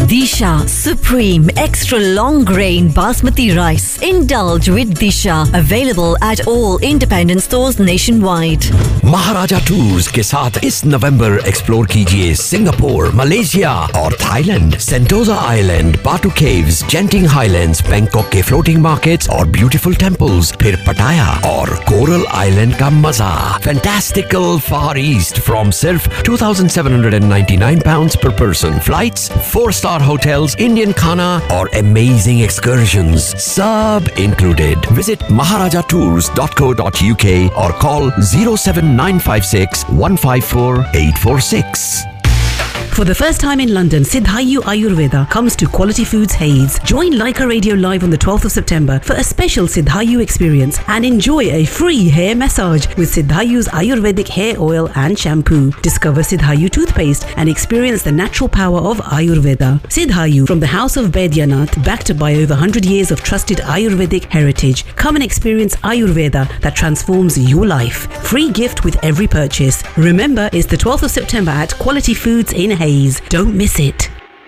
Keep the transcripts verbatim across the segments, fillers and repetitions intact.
Disha Supreme Extra Long Grain Basmati Rice. Indulge with Disha. Available at all independent stores nationwide. Maharaja tours के साथ इस नवंबर explore कीजिए Singapore, Malaysia और Thailand, सेंटोजा island, बाटू caves, जेंटिंग highlands, Bangkok के floating markets और beautiful temples, फिर पटाया और कोरल आइलैंड का मजा। फैंटास्टिकल फार ईस्ट फ्रॉम सिर्फ two thousand seven hundred ninety nine pounds पर person. Flights, four star hotels, Indian खाना और अमेजिंग एक्सकर्जन्स सब इंक्लूडेड। विजिट महाराजा tours dot co dot U के और call zero seven nine five six one five four eight four six. For the first time in London, Siddhayu Ayurveda comes to Quality Foods Hayes. Join Leica Radio Live on the twelfth of September for a special Siddhayu experience and enjoy a free hair massage with Siddhayu's Ayurvedic hair oil and shampoo. Discover Siddhayu toothpaste and experience the natural power of Ayurveda. Siddhayu, from the House of Baidyanath, backed by over one hundred years of trusted Ayurvedic heritage. Come and experience Ayurveda that transforms your life. Free gift with every purchase. Remember, it's the twelfth of September at Quality Foods in Hayes. Don't miss it.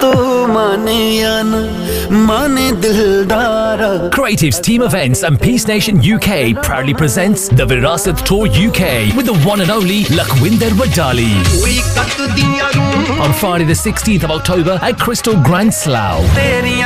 Creatives Team Events and Peace Nation U K proudly presents the Virasat Tour U K with the one and only Lakhwinder Wadali. On Friday the sixteenth of October at Crystal Grand Slough.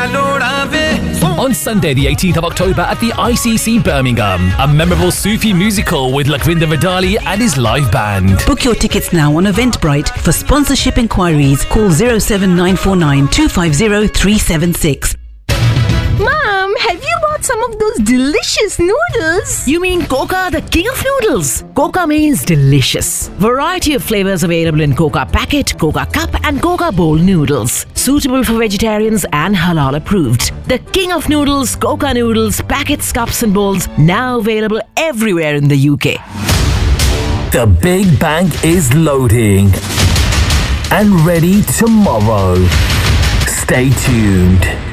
On Sunday the eighteenth of October at the I C C Birmingham. A memorable Sufi musical with Lakhwinder Wadali and his live band. Book your tickets now on Eventbrite. For sponsorship inquiries, call zero seven nine four nine two five zero three seven six. Mom, have you bought some of those delicious noodles? You mean Coca, the king of noodles? Coca means delicious. Variety of flavors available in Coca Packet, Coca Cup and Coca Bowl noodles. Suitable for vegetarians and halal approved. The king of noodles, Coca noodles, packets, cups and bowls, now available everywhere in the U K. The Big Bank is loading and ready tomorrow. Stay tuned.